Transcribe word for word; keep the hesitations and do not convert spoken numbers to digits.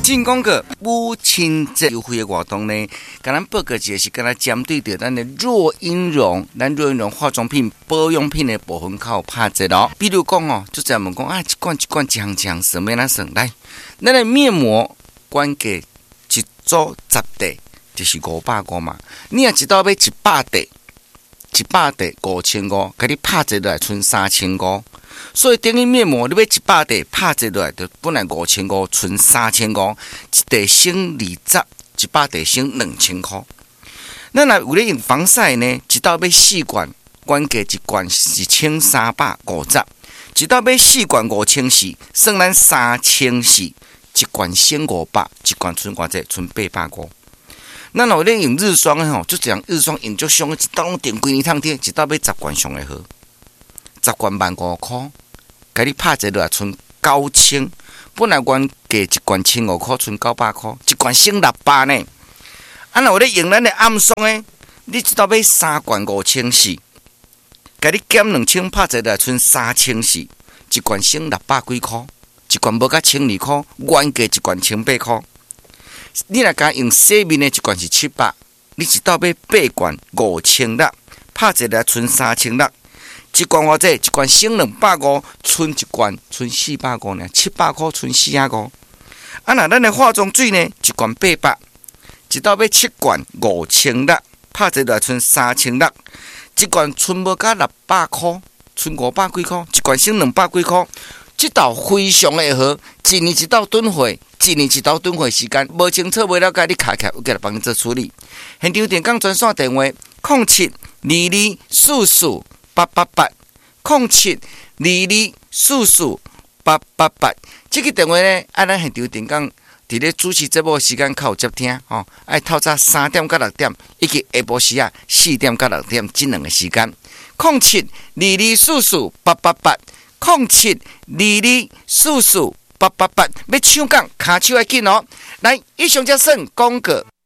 进讲个母亲节优惠的活动呢，甲咱报告一个是甲咱针对着咱的若婴蓉，咱若婴蓉化妆品、保养品的部分较有拍折咯。比如讲哦，就专门讲啊，一罐一罐一项一项算，要哪算？来，咱的面膜管价一组十袋就是五百五嘛，你若一道买一百袋，一百袋五千五，甲你拍折落来剩三千五。所以等于面膜，你买一百袋拍折落来，就本来五千五，剩三千五，一袋省二十，一百袋省两千块。咱若为了用防晒呢，一道买四罐，管价一罐一千三百五十，一道买四罐五千四，算咱三千四，一罐省五百，一罐剩偌济？剩八百五。咱若为了用日霜吼，就这样日霜用足伤，一道拢订几年通贴，一道买十罐上会好。十罐万五块，甲你拍折落来剩九千，本来原价一罐千五块，剩九百块，一罐省六百呢。啊，若有咧用咱的暗霜呢，你一道买三罐五千四，甲你减两千，拍折落来剩三千四，一罐省六百几块，一罐无甲千二块，原价一罐千八块。你若甲用洗面的一罐是七百，你一道买八罐五千六，拍折落来剩三千六。一罐偌济，一罐省两百五，剩一罐剩四百五呢，七百块剩四百五。啊，那咱的化妆水呢，一罐八百，一道买七罐五千六，拍折来剩三千六，一罐剩无甲六百块，剩五百几块，一罐省两百几块。这道非常的好，一年一道囤货，一年一道囤货时间，无清楚无了解，你卡起来，我给来帮你做处理。现场电讲专线电话：零七二二四四。八八八零七二二四四八八八，这个电话呢，啊，咱现场电讲，伫咧主持节目时间较有接听吼，爱透早三点到六点，以及下晡时啊四点到六点这两个时间，零七二二四四八八八，零七二二四四八八八，要抢讲，卡手要紧哦，来，以上则算广告。